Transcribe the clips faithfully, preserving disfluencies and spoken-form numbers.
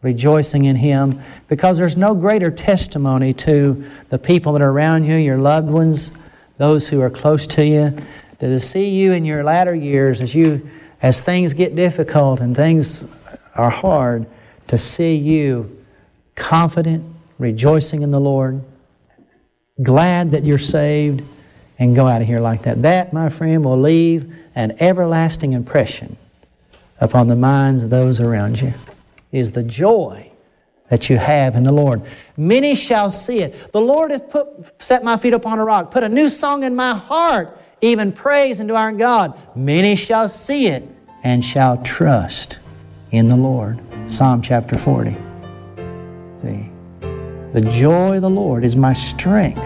rejoicing in Him, because there's no greater testimony to the people that are around you, your loved ones, those who are close to you, to see you in your latter years as you, as things get difficult and things are hard, to see you confident, rejoicing in the Lord, glad that you're saved, and go out of here like that. That, my friend, will leave an everlasting impression upon the minds of those around you, is the joy that you have in the Lord. Many shall see it. The Lord hath put, set my feet upon a rock, put a new song in my heart, even praise unto our God. Many shall see it and shall trust in the Lord. Psalm chapter forty. See, the joy of the Lord is my strength.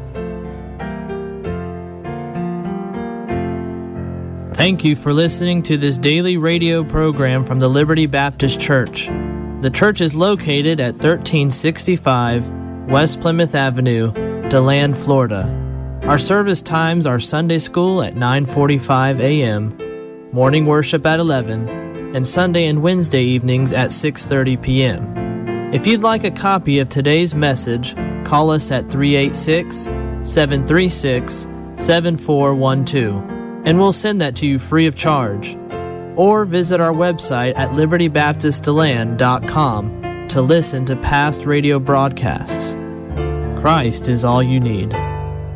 Thank you for listening to this daily radio program from the Liberty Baptist Church. The church is located at thirteen sixty-five West Plymouth Avenue, DeLand, Florida. Our service times are Sunday school at nine forty-five a.m., morning worship at eleven, and Sunday and Wednesday evenings at six thirty p.m. If you'd like a copy of today's message, call us at three eight six, seven three six, seven four one two, and we'll send that to you free of charge. Or visit our website at liberty baptist deland dot com to listen to past radio broadcasts. Christ is all you need.